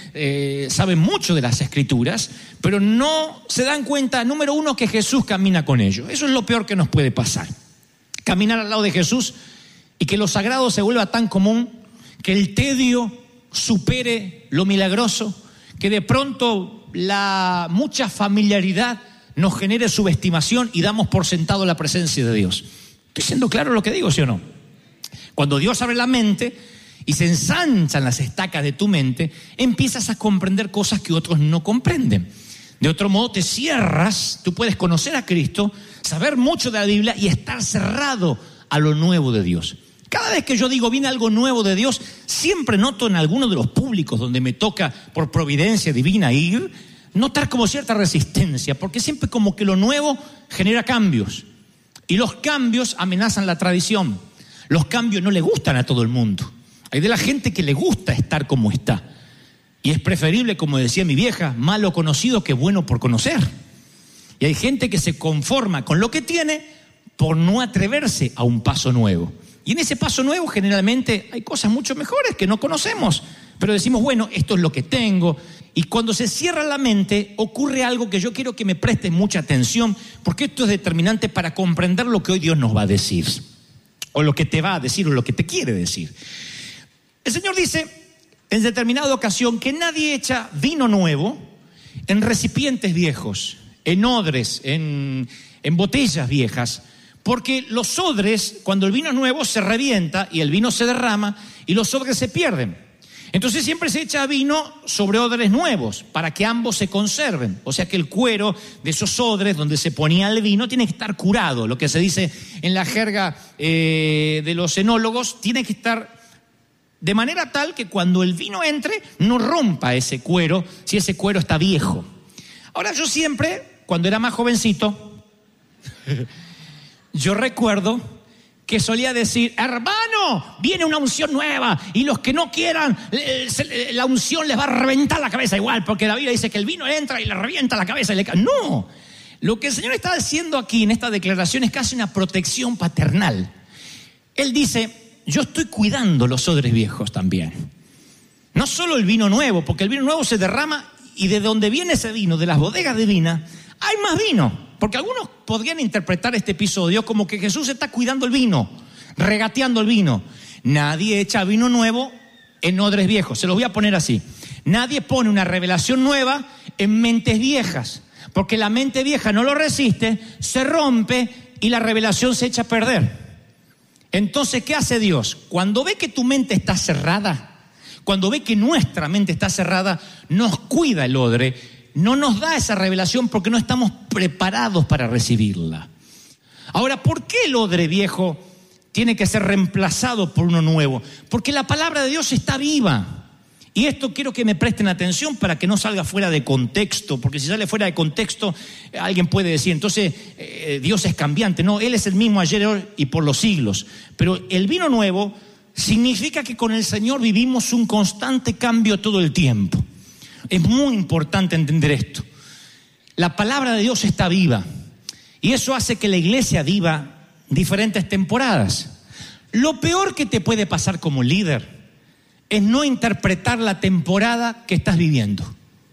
saben mucho de las Escrituras, pero no se dan cuenta, número uno, que Jesús camina con ellos. Eso es lo peor que nos puede pasar. Caminar al lado de Jesús y que lo sagrado se vuelva tan común, que el tedio supere lo milagroso, que de pronto la mucha familiaridad nos genere subestimación y damos por sentado la presencia de Dios. ¿Estoy siendo claro lo que digo, sí o no? Cuando Dios abre la mente y se ensanchan las estacas de tu mente, empiezas a comprender cosas que otros no comprenden. De otro modo te cierras, tú puedes conocer a Cristo, saber mucho de la Biblia y estar cerrado a lo nuevo de Dios. Cada vez que yo digo viene algo nuevo de Dios, siempre noto en alguno de los públicos donde me toca por providencia divina ir, notar como cierta resistencia, porque siempre como que lo nuevo genera cambios y los cambios amenazan la tradición. Los cambios no le gustan a todo el mundo. Hay de la gente que le gusta estar como está y es preferible, como decía mi vieja, malo conocido que bueno por conocer. Y hay gente que se conforma con lo que tiene por no atreverse a un paso nuevo. Y en ese paso nuevo generalmente hay cosas mucho mejores que no conocemos, pero decimos, bueno, esto es lo que tengo. Y cuando se cierra la mente ocurre algo que yo quiero que me prestes mucha atención, porque esto es determinante para comprender lo que hoy Dios nos va a decir, o lo que te va a decir, o lo que te quiere decir. El Señor dice en determinada ocasión que nadie echa vino nuevo en recipientes viejos, en odres, en botellas viejas, porque los odres, cuando el vino es nuevo, se revienta y el vino se derrama y los odres se pierden. Entonces siempre se echa vino sobre odres nuevos para que ambos se conserven. O sea que el cuero de esos odres donde se ponía el vino tiene que estar curado. Lo que se dice en la jerga de los enólogos, tiene que estar de manera tal que cuando el vino entre no rompa ese cuero, si ese cuero está viejo. Ahora yo siempre, cuando era más jovencito, yo recuerdo que solía decir, hermano, viene una unción nueva y los que no quieran, la unción les va a reventar la cabeza igual, porque la Biblia dice que el vino entra y le revienta la cabeza. No, lo que el Señor está haciendo aquí en esta declaración es casi una protección paternal. Él dice, yo estoy cuidando los odres viejos también. No solo el vino nuevo, porque el vino nuevo se derrama y de donde viene ese vino, de las bodegas de vino, hay más vino. Porque algunos podrían interpretar este episodio como que Jesús está cuidando el vino, regateando el vino. Nadie echa vino nuevo en odres viejos. Se los voy a poner así. Nadie pone una revelación nueva en mentes viejas, porque la mente vieja no lo resiste, se rompe y la revelación se echa a perder. Entonces, ¿qué hace Dios? Cuando ve que tu mente está cerrada, cuando ve que nuestra mente está cerrada, nos cuida el odre. No nos da esa revelación porque no estamos preparados para recibirla. Ahora, ¿por qué el odre viejo tiene que ser reemplazado por uno nuevo? Porque la palabra de Dios está viva. Y esto quiero que me presten atención para que no salga fuera de contexto, porque si sale fuera de contexto, alguien puede decir, entonces Dios es cambiante. No, Él es el mismo ayer, hoy y por los siglos. Pero el vino nuevo significa que con el Señor vivimos un constante cambio todo el tiempo. Es muy importante entender esto. La palabra de Dios está viva y eso hace que la iglesia viva diferentes temporadas. Lo peor que te puede pasar como líder es no interpretar la temporada que estás viviendo.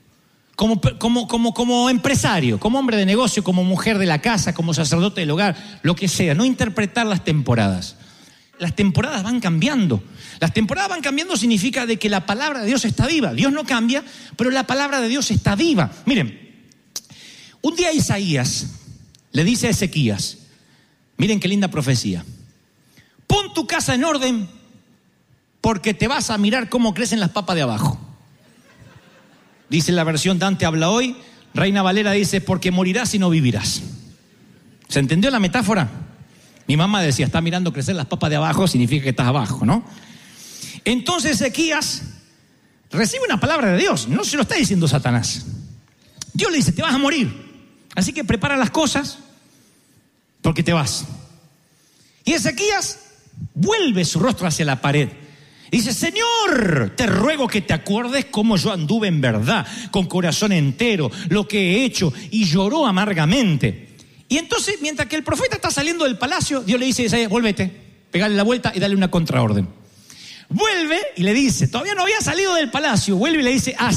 Como empresario, como hombre de negocio, como mujer de la casa, como sacerdote del hogar, lo que sea, no interpretar las temporadas. Las temporadas van cambiando. Las temporadas van cambiando significa de que la palabra de Dios está viva. Dios no cambia, pero la palabra de Dios está viva. Miren, un día Isaías le dice a Ezequías, miren qué linda profecía, pon tu casa en orden porque te vas a mirar cómo crecen las papas de abajo. Dice la versión Dante habla hoy, Reina Valera dice, porque morirás y no vivirás. ¿Se entendió la metáfora? Mi mamá decía, está mirando crecer las papas de abajo, significa que estás abajo, ¿no? Entonces Ezequías recibe una palabra de Dios, no se lo está diciendo Satanás. Dios le dice, te vas a morir, así que prepara las cosas porque te vas. Y Ezequías vuelve su rostro hacia la pared. Dice, Señor, te ruego que te acuerdes cómo yo anduve en verdad, con corazón entero, lo que he hecho, y lloró amargamente. Y entonces, mientras que el profeta está saliendo del palacio, Dios le dice a Isaías, vuélvete, pegale la vuelta y dale una contraorden. Vuelve y le dice, todavía no había salido del palacio, vuelve y le dice,